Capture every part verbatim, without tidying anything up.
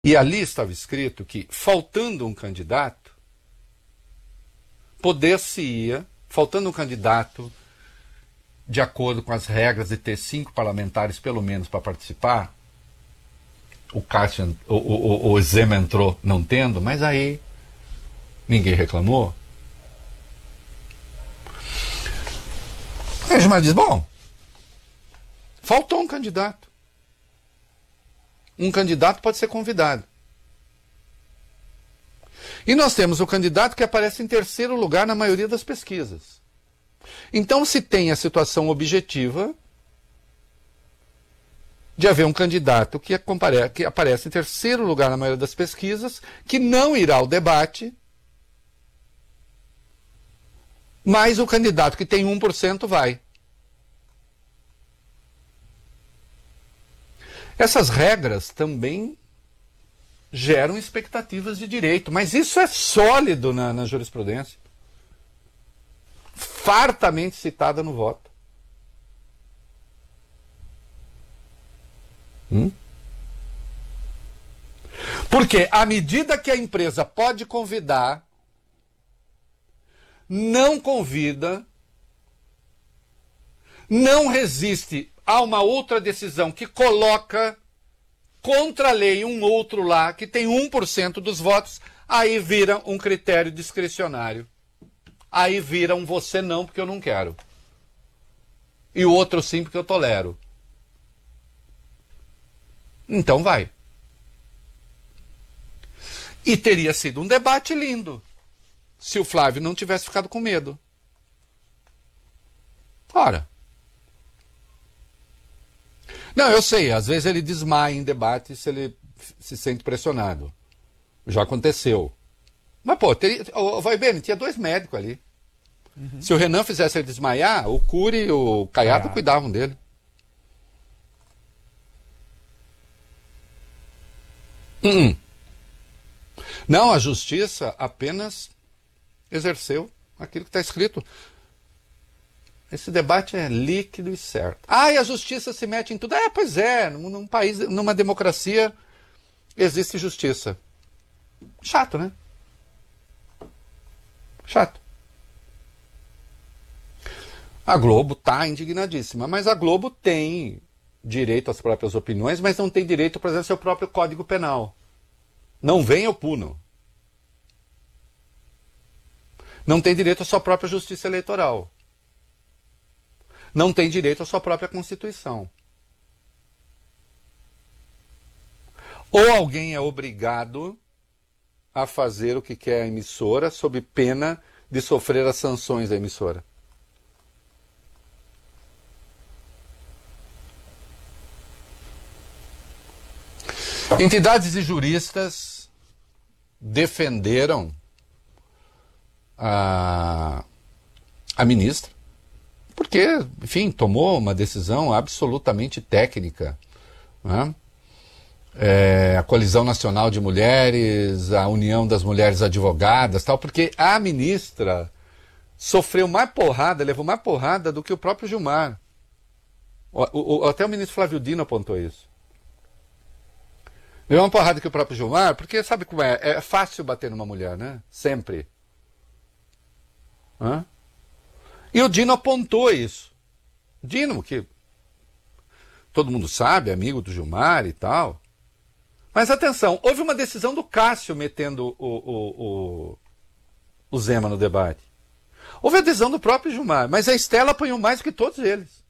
E ali estava escrito que, faltando um candidato, poder-se-ia, faltando um candidato, de acordo com as regras de ter cinco parlamentares pelo menos para participar, o Cássio, o, o, o Zema entrou não tendo, mas aí ninguém reclamou. Aí o Gilmar diz, bom, faltou um candidato. Um candidato pode ser convidado. E nós temos o candidato que aparece em terceiro lugar na maioria das pesquisas. Então se tem a situação objetiva de haver um candidato que, compare... que aparece em terceiro lugar na maioria das pesquisas, que não irá ao debate, mas o candidato que tem um por cento vai. Essas regras também geram expectativas de direito, mas isso é sólido na, na jurisprudência. Fartamente citada no voto. Hum? Porque à medida que a empresa pode convidar, não convida, não resiste a uma outra decisão que coloca contra a lei um outro lá, que tem um por cento dos votos, aí vira um critério discricionário. Aí vira um você não, porque eu não quero. E o outro sim, porque eu tolero. Então vai. E teria sido um debate lindo, se o Flávio não tivesse ficado com medo. Ora. Não, eu sei, às vezes ele desmaia em debate se ele se sente pressionado. Já aconteceu. Mas, pô, teria, oh, vai bem, tinha dois médicos ali. Uhum. Se o Renan fizesse ele desmaiar, o Cury e o Caiado ah. cuidavam dele. Hum. Não, a justiça apenas exerceu aquilo que está escrito. Esse debate é líquido e certo. Ah, e a justiça se mete em tudo. É, pois é, num, num país, numa democracia, existe justiça. Chato, né? Chato. A Globo está indignadíssima, mas a Globo tem direito às próprias opiniões, mas não tem direito, por exemplo, ao seu próprio Código Penal. Não vem eu puno. Não tem direito à sua própria justiça eleitoral. Não tem direito à sua própria Constituição. Ou alguém é obrigado a fazer o que quer a emissora sob pena de sofrer as sanções da emissora. Entidades e juristas defenderam a, a ministra, porque, enfim, tomou uma decisão absolutamente técnica, né? É, a Coalizão Nacional de Mulheres, a União das Mulheres Advogadas, tal, porque a ministra sofreu mais porrada, levou mais porrada do que o próprio Gilmar. O, o, até o ministro Flávio Dino apontou isso. Levou uma porrada que o próprio Gilmar, porque sabe como é? É fácil bater numa mulher, né? Sempre. Hã? E o Dino apontou isso. Dino, que todo mundo sabe, amigo do Gilmar e tal. Mas atenção, houve uma decisão do Cássio metendo o, o, o, o Zema no debate. Houve a decisão do próprio Gilmar, mas a Estela apanhou mais do que todos eles.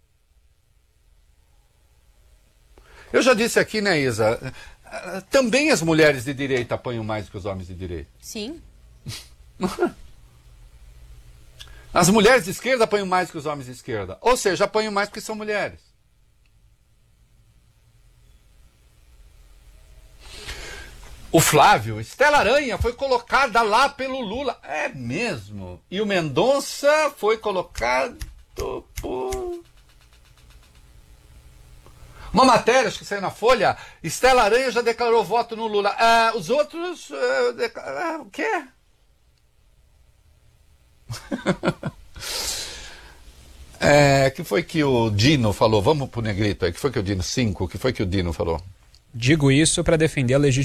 Eu já disse aqui, né, Isa? Também as mulheres de direita apanham mais do que os homens de direita. Sim. As mulheres de esquerda apanham mais que os homens de esquerda. Ou seja, apanham mais porque são mulheres. O Flávio, Estela Aranha foi colocada lá pelo Lula. É mesmo. E o Mendonça foi colocado por... Uma matéria, acho que saiu na Folha, Estela Aranha já declarou voto no Lula. Ah, os outros... Ah, deca... ah, o quê? É, que foi que o Dino falou? Vamos pro negrito aí. Que foi que o Dino... Cinco. Que foi que o Dino falou? Digo isso para defender a legitimidade